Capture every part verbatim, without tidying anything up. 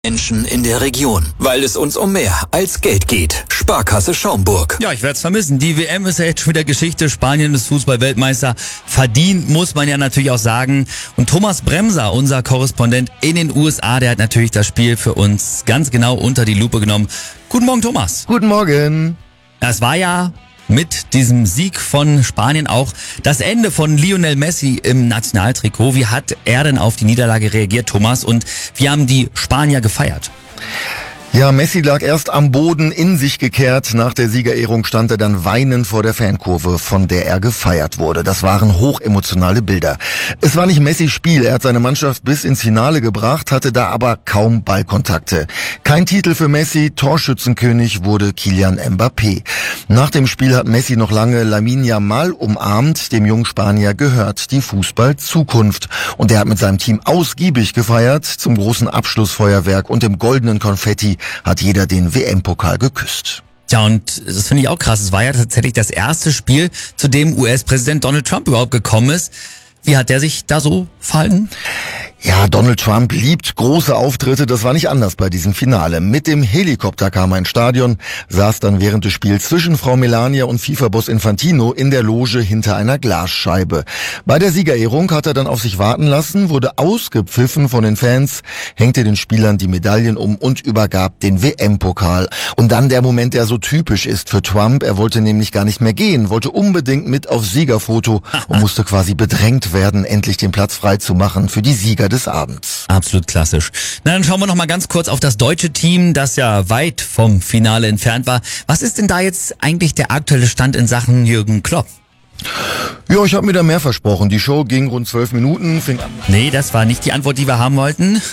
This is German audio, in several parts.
Menschen in der Region, weil es uns um mehr als Geld geht. Sparkasse Schaumburg. Ja, ich werde es vermissen. Die W M ist ja jetzt schon wieder Geschichte. Spanien ist Fußball-Weltmeister. Verdient, muss man ja natürlich auch sagen. Und Thomas Bremser, unser Korrespondent in den U S A, der hat natürlich das Spiel für uns ganz genau unter die Lupe genommen. Guten Morgen, Thomas. Guten Morgen. Es war ja mit diesem Sieg von Spanien auch das Ende von Lionel Messi im Nationaltrikot. Wie hat er denn auf die Niederlage reagiert, Thomas? Und wie haben die Spanier gefeiert? Ja, Messi lag erst am Boden, in sich gekehrt. Nach der Siegerehrung stand er dann weinend vor der Fankurve, von der er gefeiert wurde. Das waren hochemotionale Bilder. Es war nicht Messis Spiel. Er hat seine Mannschaft bis ins Finale gebracht, hatte da aber kaum Ballkontakte. Kein Titel für Messi. Torschützenkönig wurde Kylian Mbappé. Nach dem Spiel hat Messi noch lange Lamine Yamal umarmt. Dem jungen Spanier gehört die Fußball-Zukunft. Und er hat mit seinem Team ausgiebig gefeiert. Zum großen Abschlussfeuerwerk und dem goldenen Konfetti hat jeder den W M-Pokal geküsst. Ja, und das finde ich auch krass. Es war ja tatsächlich das erste Spiel, zu dem U S-Präsident Donald Trump überhaupt gekommen ist. Wie hat der sich da so verhalten? Ja, Donald Trump liebt große Auftritte, das war nicht anders bei diesem Finale. Mit dem Helikopter kam er ins Stadion, saß dann während des Spiels zwischen Frau Melania und FIFA-Boss Infantino in der Loge hinter einer Glasscheibe. Bei der Siegerehrung hat er dann auf sich warten lassen, wurde ausgepfiffen von den Fans, hängte den Spielern die Medaillen um und übergab den W M-Pokal. Und dann der Moment, der so typisch ist für Trump, er wollte nämlich gar nicht mehr gehen, wollte unbedingt mit aufs Siegerfoto und musste quasi bedrängt werden, endlich den Platz frei zu machen für die Sieger des Abends. Absolut klassisch. Na, dann schauen wir noch mal ganz kurz auf das deutsche Team, das ja weit vom Finale entfernt war. Was ist denn da jetzt eigentlich der aktuelle Stand in Sachen Jürgen Klopp? Ja, ich habe mir da mehr versprochen. Die Show ging rund zwölf Minuten, fing an. Nee, das war nicht die Antwort, die wir haben wollten.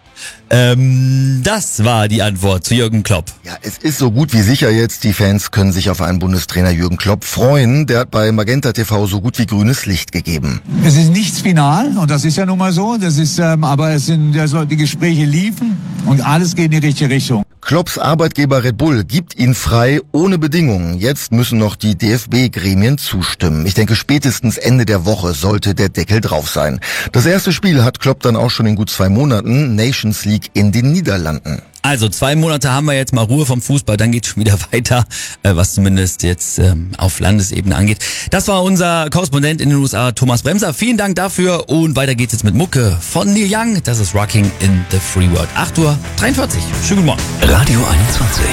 Ähm, das war die Antwort zu Jürgen Klopp. Ja, es ist so gut wie sicher jetzt, die Fans können sich auf einen Bundestrainer Jürgen Klopp freuen. Der hat bei Magenta T V so gut wie grünes Licht gegeben. Es ist nichts final und das ist ja nun mal so. Das ist, ähm, aber es sind also die Gespräche liefen und alles geht in die richtige Richtung. Klopps Arbeitgeber Red Bull gibt ihn frei ohne Bedingungen. Jetzt müssen noch die D F B-Gremien zustimmen. Ich denke, spätestens Ende der Woche sollte der Deckel drauf sein. Das erste Spiel hat Klopp dann auch schon in gut zwei Monaten, Nations League in den Niederlanden. Also zwei Monate haben wir jetzt mal Ruhe vom Fußball, dann geht's schon wieder weiter, äh, was zumindest jetzt ähm, auf Landesebene angeht. Das war unser Korrespondent in den U S A, Thomas Bremser. Vielen Dank dafür und weiter geht's jetzt mit Mucke von Neil Young. Das ist Rocking in the Free World. acht Uhr dreiundvierzig. Schönen guten Morgen. Radio einundzwanzig.